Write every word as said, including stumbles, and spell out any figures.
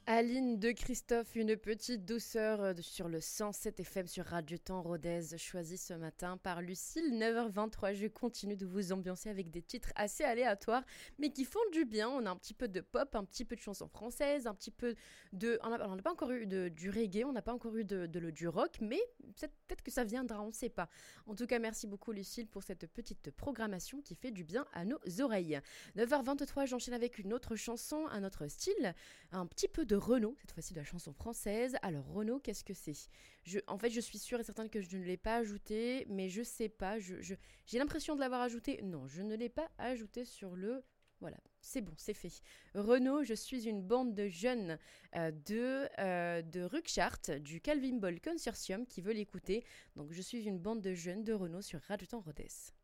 Aline de Christophe, une petite douceur euh, sur le cent sept F M sur Radio Temps Rodez, choisi ce matin par Lucille, neuf heures vingt-trois. Je continue de vous ambiancer avec des titres assez aléatoires, mais qui font du bien. On a un petit peu de pop, un petit peu de chansons françaises, un petit peu de... On n'a pas encore eu de, du reggae, on n'a pas encore eu de, de, de- du rock, mais peut-être peut-être que ça viendra, on ne sait pas. En tout cas, merci beaucoup Lucille pour cette petite programmation qui fait du bien à nos oreilles. neuf heures vingt-trois, j'enchaîne avec une autre chanson, un autre style, un petit peu de Renaud, cette fois-ci de la chanson française. Alors Renaud, qu'est-ce que c'est je, En fait, je suis sûre et certaine que je ne l'ai pas ajouté, mais je sais pas. Je, je- j'ai l'impression de l'avoir ajouté. Non, je ne l'ai pas ajouté sur le... Voilà, c'est bon, c'est fait. Renaud, je suis une bande de jeunes euh, de, euh, de Ruckchart, du Calvin Ball Consortium, qui veulent l'écouter. Donc je suis une bande de jeunes de Renaud sur Radio Temps Rodez.